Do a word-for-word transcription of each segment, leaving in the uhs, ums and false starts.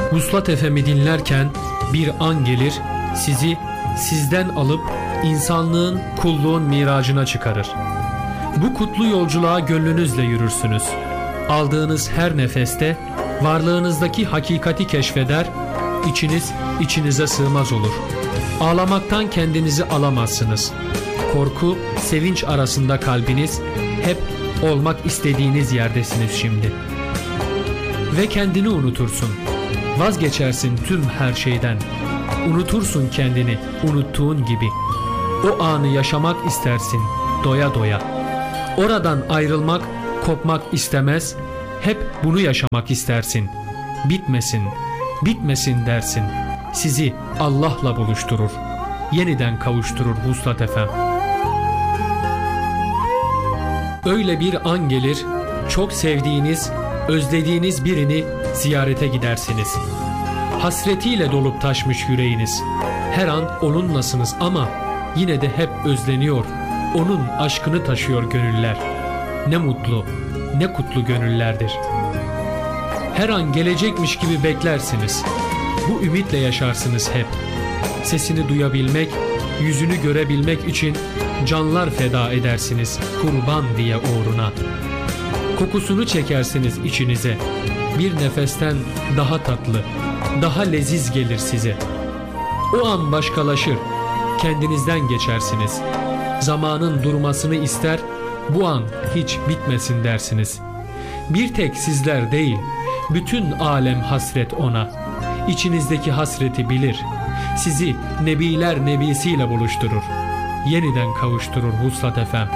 Vuslat F M'i dinlerken bir an gelir, sizi sizden alıp insanlığın, kulluğun miracına çıkarır. Bu kutlu yolculuğa gönlünüzle yürürsünüz. Aldığınız her nefeste varlığınızdaki hakikati keşfeder, içiniz içinize sığmaz olur. Ağlamaktan kendinizi alamazsınız. Korku, sevinç arasında kalbiniz, hep olmak istediğiniz yerdesiniz şimdi. Ve kendini unutursun. Vazgeçersin tüm her şeyden. Unutursun kendini unuttuğun gibi. O anı yaşamak istersin doya doya. Oradan ayrılmak, kopmak istemez. Hep bunu yaşamak istersin. Bitmesin, bitmesin dersin. Sizi Allah'la buluşturur. Yeniden kavuşturur Vuslat Efem. Öyle bir an gelir, çok sevdiğiniz, özlediğiniz birini ziyarete gidersiniz. Hasretiyle dolup taşmış yüreğiniz. Her an onunlasınız ama yine de hep özleniyor. Onun aşkını taşıyor gönüller. Ne mutlu, ne kutlu gönüllerdir. Her an gelecekmiş gibi beklersiniz. Bu ümitle yaşarsınız hep. Sesini duyabilmek, yüzünü görebilmek için canlar feda edersiniz kurban diye uğruna. Kokusunu çekersiniz içinize. Bir nefesten daha tatlı, daha leziz gelir size. O an başkalaşır, kendinizden geçersiniz. Zamanın durmasını ister, bu an hiç bitmesin dersiniz. Bir tek sizler değil, bütün alem hasret ona. İçinizdeki hasreti bilir. Sizi nebiler nebisiyle buluşturur. Yeniden kavuşturur Vuslat Efem.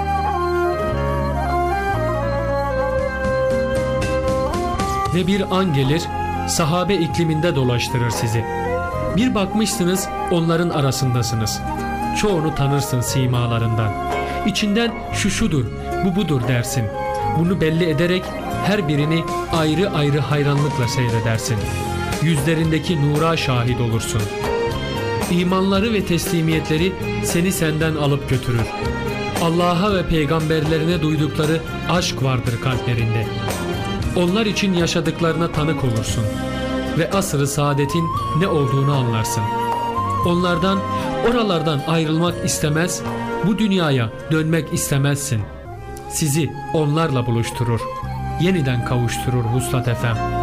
Ve bir an gelir, sahabe ikliminde dolaştırır sizi. Bir bakmışsınız, onların arasındasınız. Çoğunu tanırsın simalarından. İçinden şu şudur, bu budur dersin. Bunu belli ederek her birini ayrı ayrı hayranlıkla seyredersin. Yüzlerindeki nura şahit olursun. İmanları ve teslimiyetleri seni senden alıp götürür. Allah'a ve peygamberlerine duydukları aşk vardır kalplerinde. Onlar için yaşadıklarına tanık olursun ve asr-ı saadetin ne olduğunu anlarsın. Onlardan, oralardan ayrılmak istemez, bu dünyaya dönmek istemezsin. Sizi onlarla buluşturur, yeniden kavuşturur Vuslat Efem.